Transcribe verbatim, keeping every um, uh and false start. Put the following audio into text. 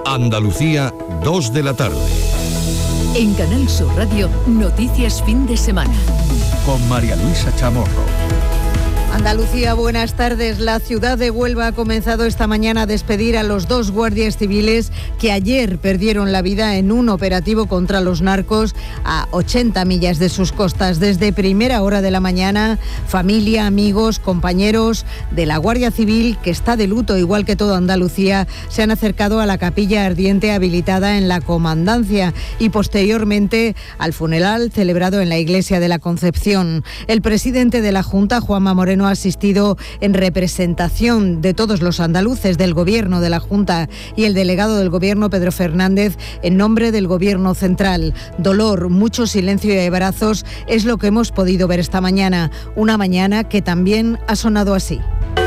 Andalucía, dos de la tarde. En Canal Sur Radio, Noticias Fin de Semana. Con María Luisa Chamorro. Andalucía, buenas tardes. La ciudad de Huelva ha comenzado esta mañana a despedir a los dos guardias civiles que ayer perdieron la vida en un operativo contra los narcos a ochenta millas de sus costas. Desde primera hora de la mañana, familia, amigos, compañeros de la Guardia Civil, que está de luto igual que toda Andalucía, se han acercado a la capilla ardiente habilitada en la comandancia y posteriormente al funeral celebrado en la iglesia de la Concepción. El presidente de la Junta, Juanma Moreno, ha asistido en representación de todos los andaluces, del Gobierno, de la Junta y el delegado del Gobierno, Pedro Fernández, en nombre del Gobierno central. Dolor, mucho silencio y abrazos es lo que hemos podido ver esta mañana. Una mañana que también ha sonado así.